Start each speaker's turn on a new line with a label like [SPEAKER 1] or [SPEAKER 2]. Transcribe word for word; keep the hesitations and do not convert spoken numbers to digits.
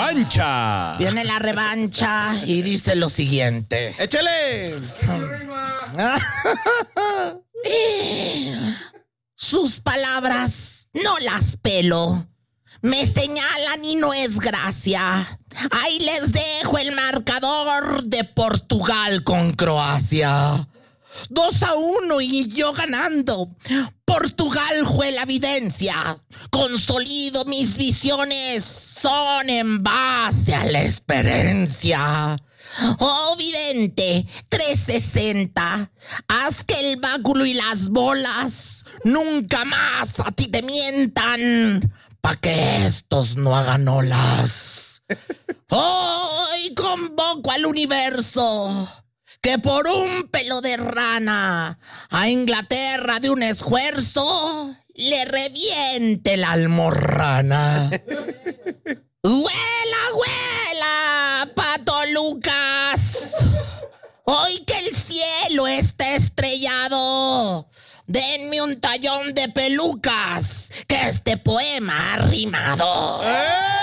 [SPEAKER 1] revancha.
[SPEAKER 2] Viene la revancha y dice lo siguiente.
[SPEAKER 1] ¡Échale!
[SPEAKER 2] Sus palabras no las pelo. Me señalan y no es gracia. Ahí les dejo el marcador de Portugal con Croacia. Dos a uno y yo ganando. Portugal fue la evidencia. Consolido mis visiones. Son en base a la experiencia. Oh, vidente, trescientos sesenta. Haz que el báculo y las bolas nunca más a ti te mientan, pa' que estos no hagan olas. Hoy convoco al universo que por un pelo de rana a Inglaterra de un esfuerzo le reviente la almorrana. ¡Huela, huela, Pato Lucas! Hoy que el cielo está estrellado, denme un tallón de pelucas, que este poema ha rimado.